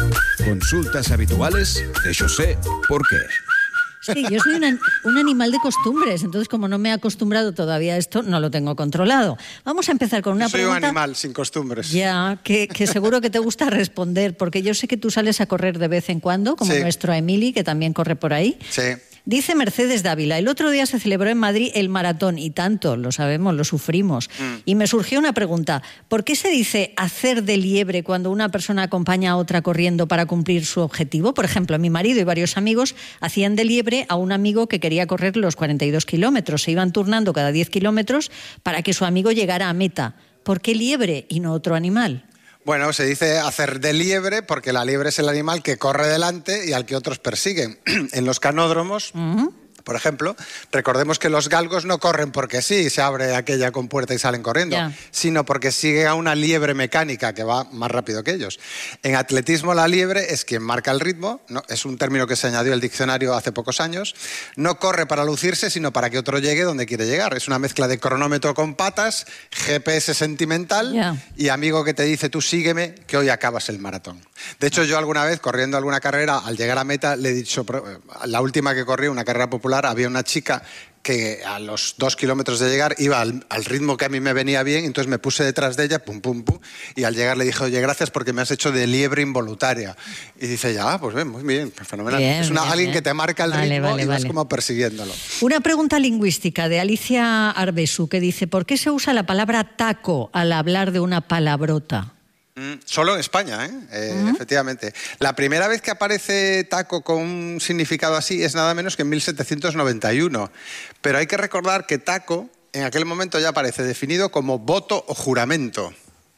Consultas habituales de José ¿Por qué? Sí, yo soy un, un animal de costumbres, entonces como no me he acostumbrado todavía a esto, no lo tengo controlado. Vamos a empezar con una soy pregunta... Soy un animal sin costumbres. Ya, que, que seguro que te gusta responder, porque yo sé que tú sales a correr de vez en cuando, como sí. nuestro Emili, que también corre por ahí. Sí. Dice Mercedes Dávila, el otro día se celebró en Madrid el maratón, y tanto, lo sabemos, lo sufrimos. Mm. Y me surgió una pregunta, ¿por qué se dice hacer de liebre cuando una persona acompaña a otra corriendo para cumplir su objetivo? Por ejemplo, mi marido y varios amigos hacían de liebre a un amigo que quería correr los cuarenta y dos kilómetros. Se iban turnando cada diez kilómetros para que su amigo llegara a meta. ¿Por qué liebre y no otro animal? Bueno, se dice hacer de liebre porque la liebre es el animal que corre delante y al que otros persiguen. En los canódromos, uh-huh. por ejemplo, recordemos que los galgos no corren porque sí, se abre aquella compuerta y salen corriendo, yeah. sino porque sigue a una liebre mecánica que va más rápido que ellos. En atletismo la liebre es quien marca el ritmo, no, es un término que se añadió al diccionario hace pocos años, no corre para lucirse, sino para que otro llegue donde quiere llegar. Es una mezcla de cronómetro con patas, G P S sentimental yeah. y amigo que te dice tú sígueme que hoy acabas el maratón. De hecho, yo alguna vez, corriendo alguna carrera, al llegar a meta, le he dicho, la última que corrí, una carrera popular, había una chica que a los dos kilómetros de llegar iba al, al ritmo que a mí me venía bien, entonces me puse detrás de ella, pum, pum, pum, y al llegar le dije, oye, gracias porque me has hecho de liebre involuntaria. Y dice, ya, pues bien, muy bien, fenomenal. Bien, es una, bien, alguien bien. que te marca el vale, ritmo vale, y vas vale. como persiguiéndolo. Una pregunta lingüística de Alicia Arbesu, que dice, ¿por qué se usa la palabra taco al hablar de una palabrota? Mm, solo en España, ¿eh? Eh, uh-huh. efectivamente. La primera vez que aparece taco con un significado así es nada menos que en mil setecientos noventa y uno. Pero hay que recordar que taco en aquel momento ya aparece definido como voto o juramento.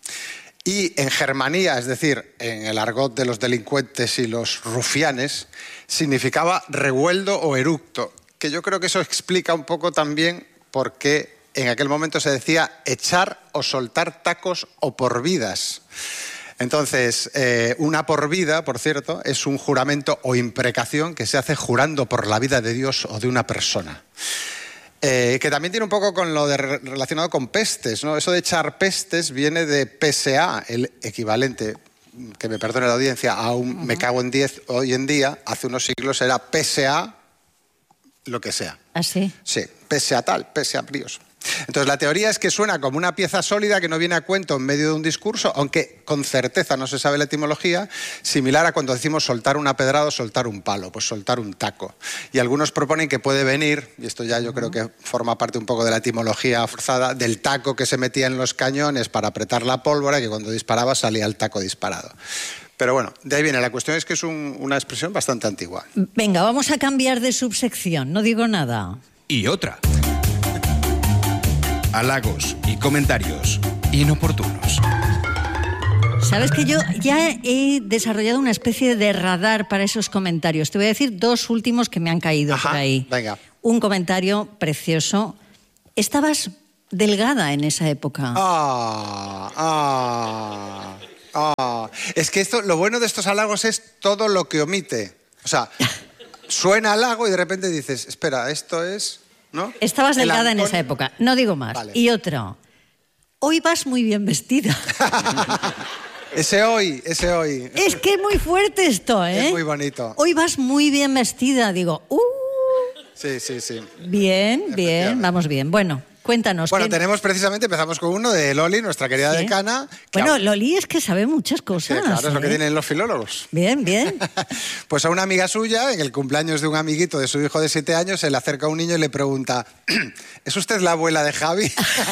Y en germanía, es decir, en el argot de los delincuentes y los rufianes, significaba revueldo o eructo, que yo creo que eso explica un poco también por qué en aquel momento se decía echar o soltar tacos o por vidas. Entonces, eh, una por vida, por cierto, es un juramento o imprecación que se hace jurando por la vida de Dios o de una persona. Eh, que también tiene un poco con lo de, relacionado con pestes, ¿no? Eso de echar pestes viene de P S A, el equivalente, que me perdone la audiencia, a un uh-huh. me cago en diez hoy en día, hace unos siglos era P S A, lo que sea. ¿Ah, sí? Sí, P S A tal, P S A prios. Entonces, la teoría es que suena como una pieza sólida que no viene a cuento en medio de un discurso, aunque con certeza no se sabe la etimología, similar a cuando decimos soltar una pedrada o soltar un palo, pues soltar un taco. Y algunos proponen que puede venir, y esto ya yo creo que forma parte un poco de la etimología forzada, del taco que se metía en los cañones para apretar la pólvora, que cuando disparaba salía el taco disparado. Pero bueno, de ahí viene. La cuestión es que es un, una expresión bastante antigua. Venga, vamos a cambiar de subsección, no digo nada. Y otra. Halagos y comentarios inoportunos. Sabes que yo ya he desarrollado una especie de radar para esos comentarios. Te voy a decir dos últimos que me han caído Ajá, por ahí. Venga. Un comentario precioso. Estabas delgada en esa época. Ah, ah, ah. Es que esto, lo bueno de estos halagos es todo lo que omite. O sea, suena halago y de repente dices, espera, esto es... ¿no? Estabas delgada Antonio... en esa época, no digo más. Vale. Y otro, hoy vas muy bien vestida. Ese hoy, ese hoy. Es que es muy fuerte esto, ¿eh? Es muy bonito. Hoy vas muy bien vestida, digo, uh. Sí, sí, sí. Bien, bien, vamos bien. Bueno, cuéntanos. Bueno, ¿qué... tenemos precisamente, empezamos con uno de Loli, nuestra querida ¿Sí? decana. Bueno, aún... Loli es que sabe muchas cosas. Sí, claro, ¿eh? es lo que tienen los filólogos. Bien, bien. Pues a una amiga suya, en el cumpleaños de un amiguito de su hijo de siete años, se le acerca a un niño y le pregunta, ¿es usted la abuela de Javi?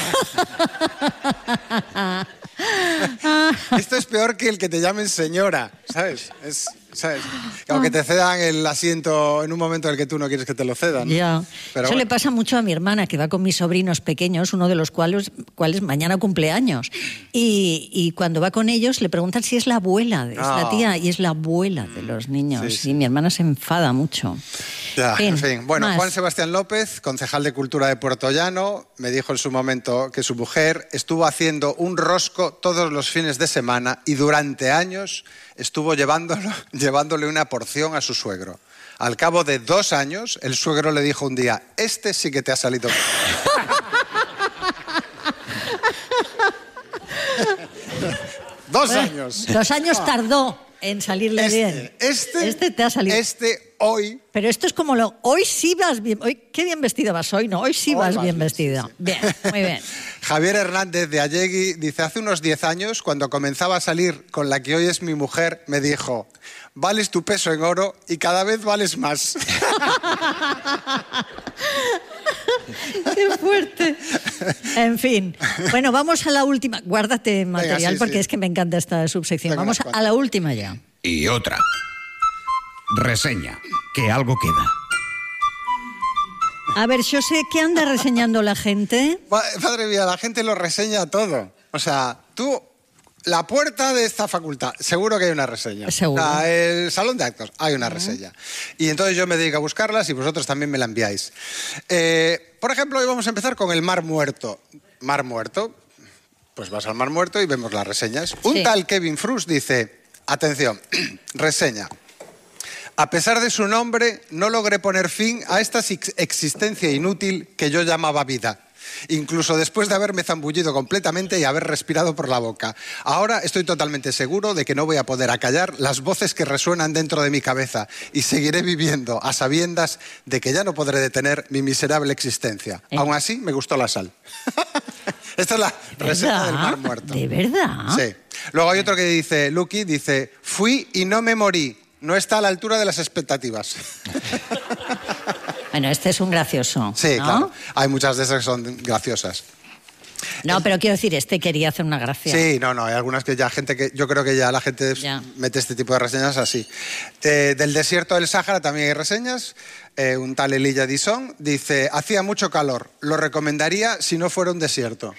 Esto es peor que el que te llamen señora, ¿sabes? Es... ¿sabes? Aunque te cedan el asiento en un momento en el que tú no quieres que te lo cedan. Ya. Pero Eso bueno. le pasa mucho a mi hermana, que va con mis sobrinos pequeños, uno de los cuales, cuales mañana cumple años. Y, y cuando va con ellos le preguntan si es la abuela, es Ah. la tía, y es la abuela de los niños. Sí, sí. Y mi hermana se enfada mucho. Ya, Fin, en fin. Bueno, más. Juan Sebastián López, concejal de Cultura de Puerto Llano, me dijo en su momento que su mujer estuvo haciendo un rosco todos los fines de semana y durante años estuvo llevándolo, llevándole una porción a su suegro. Al cabo de dos años, el suegro le dijo un día, este sí que te ha salido bien. Dos Bueno, años. Dos años tardó en salirle este, bien. Este, este te ha salido. Este hoy. Pero esto es como lo. Hoy sí vas bien. Hoy, qué bien vestida vas hoy, ¿no? Hoy sí Hoy vas, vas bien bien, vestida. sí, sí. Bien, muy bien. Javier Hernández de Allegui dice: hace unos diez años, cuando comenzaba a salir con la que hoy es mi mujer, me dijo: vales tu peso en oro y cada vez vales más. ¡Qué fuerte! En fin. Bueno, vamos a la última. Guárdate material. Venga, sí, porque sí. Es que me encanta esta subsección. Venga, vamos a la última ya. Y otra. Reseña. Que algo queda. A ver, yo sé qué anda reseñando la gente. Madre mía, la gente lo reseña todo. O sea, tú... La puerta de esta facultad, seguro que hay una reseña. Seguro. O sea, el salón de actos, hay una uh-huh. reseña. Y entonces yo me dedico a buscarlas y vosotros también me la enviáis. Eh, por ejemplo, hoy vamos a empezar con el Mar Muerto. Mar Muerto, pues vas al Mar Muerto y vemos las reseñas. Sí. Un tal Kevin Frus dice, atención, reseña. A pesar de su nombre, no logré poner fin a esta existencia inútil que yo llamaba vida. Incluso después de haberme zambullido completamente y haber respirado por la boca. Ahora estoy totalmente seguro de que no voy a poder acallar las voces que resuenan dentro de mi cabeza y seguiré viviendo a sabiendas de que ya no podré detener mi miserable existencia. ¿Eh? Aún así, me gustó la sal. Esta es la receta del Mar Muerto. ¿De verdad? Sí. Luego hay otro que dice, Lucky, dice, fui y no me morí. No está a la altura de las expectativas. Bueno, este es un gracioso. Sí, ¿no? Claro. Hay muchas de esas que son graciosas. No, pero quiero decir, este quería hacer una gracia. Sí, no, no, hay algunas que ya gente que... Yo creo que ya la gente ya. mete este tipo de reseñas así. Eh, del desierto del Sáhara también hay reseñas. Eh, un tal Elijah Dison dice, hacía mucho calor, lo recomendaría si no fuera un desierto.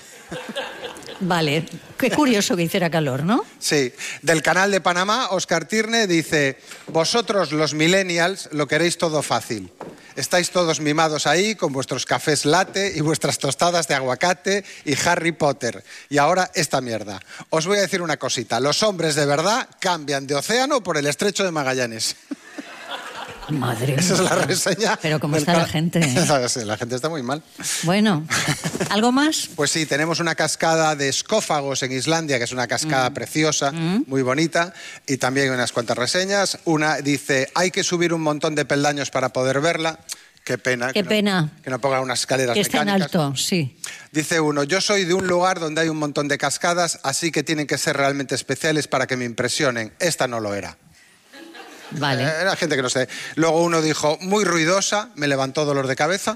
Vale, qué curioso que hiciera calor, ¿no? Sí. Del canal de Panamá, Oscar Tirne dice, vosotros los millennials lo queréis todo fácil. Estáis todos mimados ahí con vuestros cafés latte y vuestras tostadas de aguacate y Harry Potter. Y ahora esta mierda. Os voy a decir una cosita, los hombres de verdad cambian de océano por el estrecho de Magallanes. Madre mía. Esa es la reseña. Pero cómo está la gente, ¿eh? Sí, la gente está muy mal. Bueno, ¿algo más? Pues sí, tenemos una cascada de escófagos en Islandia, que es una cascada mm. preciosa, mm. muy bonita, y también unas cuantas reseñas. Una dice, hay que subir un montón de peldaños para poder verla. Qué pena. Qué que pena. No, que no pongan unas escaleras que mecánicas. Que esté en alto, sí. Dice uno, yo soy de un lugar donde hay un montón de cascadas, así que tienen que ser realmente especiales para que me impresionen. Esta no lo era. Vale. Era gente que no sé. Luego uno dijo, muy ruidosa, me levantó dolor de cabeza.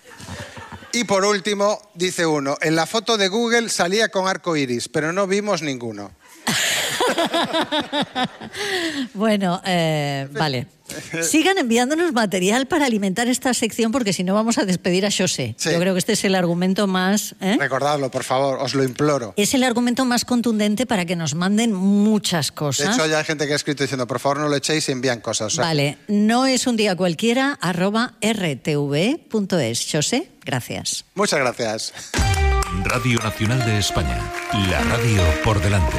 Y por último, dice uno, en la foto de Google salía con arco iris, pero no vimos ninguno. Bueno, eh, vale. Sigan enviándonos material para alimentar esta sección porque si no vamos a despedir a José. Sí. Yo creo que este es el argumento más... ¿eh? Recordadlo, por favor, os lo imploro. Es el argumento más contundente para que nos manden muchas cosas. De hecho, ya hay gente que ha escrito diciendo, por favor, no lo echéis y envían cosas. O sea, vale, no es un día cualquiera, arroba r t v punto es. José, gracias. Muchas gracias. Radio Nacional de España, la radio por delante.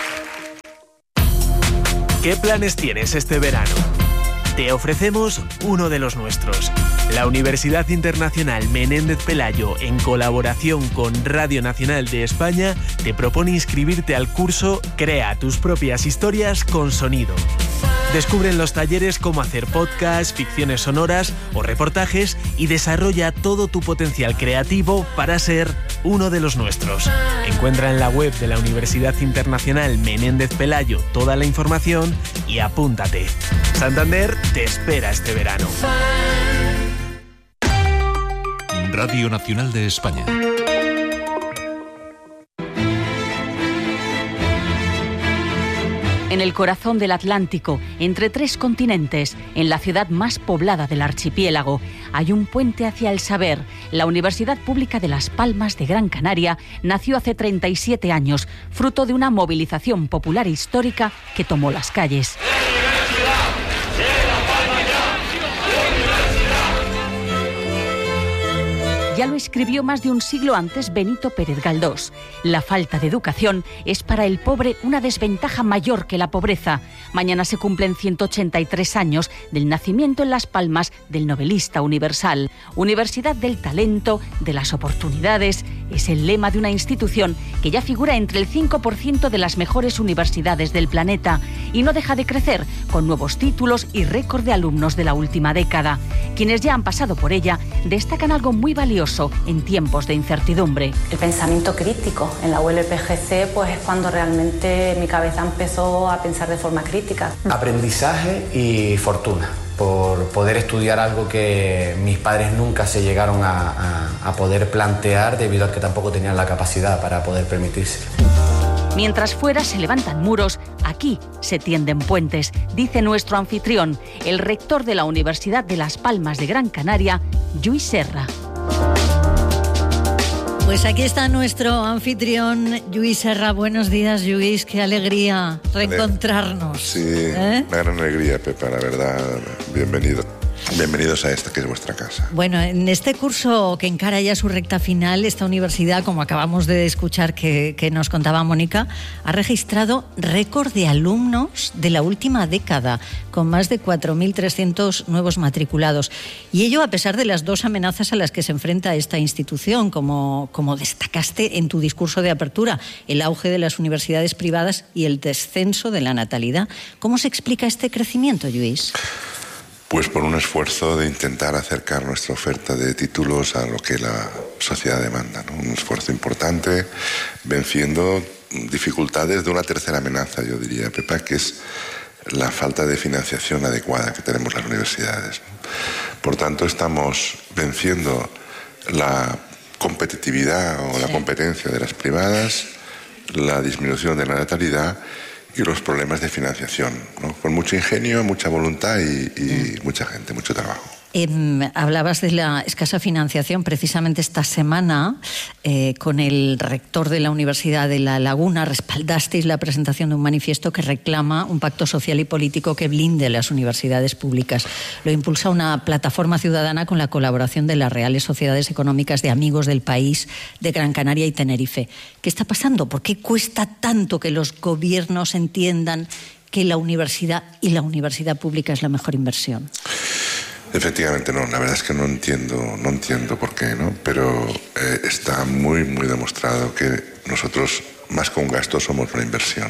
¿Qué planes tienes este verano? Te ofrecemos uno de los nuestros. La Universidad Internacional Menéndez Pelayo, en colaboración con Radio Nacional de España, te propone inscribirte al curso Crea tus propias historias con sonido. Descubre en los talleres cómo hacer podcasts, ficciones sonoras o reportajes y desarrolla todo tu potencial creativo para ser uno de los nuestros. Encuentra en la web de la Universidad Internacional Menéndez Pelayo toda la información y apúntate. Santander te espera este verano. Radio Nacional de España. En el corazón del Atlántico, entre tres continentes, en la ciudad más poblada del archipiélago, hay un puente hacia el saber. La Universidad Pública de Las Palmas de Gran Canaria nació hace treinta y siete años, fruto de una movilización popular histórica que tomó las calles. Ya lo escribió más de un siglo antes Benito Pérez Galdós. La falta de educación es para el pobre una desventaja mayor que la pobreza. Mañana se cumplen ciento ochenta y tres años del nacimiento en Las Palmas del novelista universal. Universidad del talento, de las oportunidades Es el lema de una institución que ya figura entre el cinco por ciento de las mejores universidades del planeta y no deja de crecer con nuevos títulos y récord de alumnos de la última década. Quienes ya han pasado por ella destacan algo muy valioso en tiempos de incertidumbre. El pensamiento crítico. En la U L P G C pues es cuando realmente mi cabeza empezó a pensar de forma crítica. Aprendizaje y fortuna por poder estudiar algo que mis padres nunca se llegaron a, a, a poder plantear debido a que tampoco tenían la capacidad para poder permitírselo. Mientras fuera se levantan muros, aquí se tienden puentes, dice nuestro anfitrión, el rector de la Universidad de Las Palmas de Gran Canaria, Lluís Serra. Pues aquí está nuestro anfitrión, Lluís Serra. Buenos días, Lluís. Qué alegría reencontrarnos. Sí, ¿Eh? una gran alegría, Pepa, la verdad. Bienvenido. Bienvenidos a esta que es vuestra casa. Bueno, en este curso que encara ya su recta final, esta universidad, como acabamos de escuchar que, que nos contaba Mónica, ha registrado récord de alumnos de la última década, con más de cuatro mil trescientos nuevos matriculados. Y ello a pesar de las dos amenazas a las que se enfrenta esta institución, como, como destacaste en tu discurso de apertura, el auge de las universidades privadas y el descenso de la natalidad. ¿Cómo se explica este crecimiento, Lluís? Pues por un esfuerzo de intentar acercar nuestra oferta de títulos a lo que la sociedad demanda, ¿no? Un esfuerzo importante, venciendo dificultades de una tercera amenaza, yo diría, Pepa, que es la falta de financiación adecuada que tenemos las universidades. Por tanto, estamos venciendo la competitividad o la competencia de las privadas, la disminución de la natalidad y los problemas de financiación, ¿no? Con mucho ingenio, mucha voluntad y, y mm. mucha gente, mucho trabajo. Eh, hablabas de la escasa financiación. Precisamente esta semana, eh, con el rector de la Universidad de La Laguna, respaldasteis la presentación de un manifiesto que reclama un pacto social y político que blinde las universidades públicas. Lo impulsa una plataforma ciudadana con la colaboración de las Reales Sociedades Económicas de Amigos del País, de Gran Canaria y Tenerife. ¿Qué está pasando? ¿Por qué cuesta tanto que los gobiernos entiendan que la universidad y la universidad pública es la mejor inversión? Efectivamente, no. La verdad es que no entiendo, no entiendo por qué, ¿no? Pero eh, está muy, muy demostrado que nosotros, más que un gasto, somos una inversión.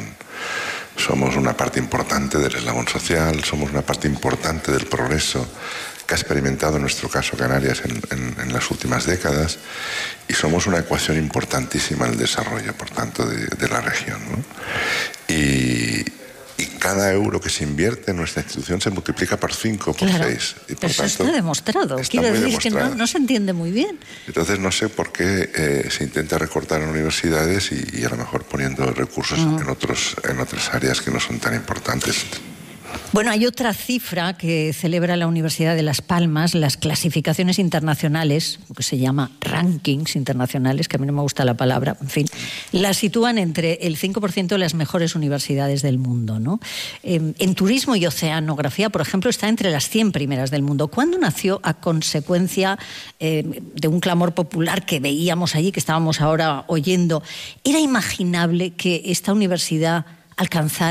Somos una parte importante del eslabón social, somos una parte importante del progreso que ha experimentado, en nuestro caso, Canarias en, en, en las últimas décadas, y somos una ecuación importantísima en el desarrollo, por tanto, de, de la región, ¿no? Y... Y cada euro que se invierte en nuestra institución se multiplica por cinco, por claro, seis. Y por pero eso tanto, está demostrado. Está Quiero decir que no, demostrado. no se entiende muy bien. Entonces no sé por qué eh, se intenta recortar en universidades y, y a lo mejor poniendo recursos Uh-huh. en, otros, en otras áreas que no son tan importantes. Bueno, hay otra cifra que celebra la Universidad de Las Palmas, las clasificaciones internacionales, lo que se llama rankings internacionales, que a mí no me gusta la palabra, en fin, las sitúan entre el cinco por ciento de las mejores universidades del mundo, ¿no? Eh, en turismo y oceanografía, por ejemplo, está entre las cien primeras del mundo. ¿Cuándo nació a consecuencia eh, de un clamor popular que veíamos allí, que estábamos ahora oyendo? ¿Era imaginable que esta universidad alcanzara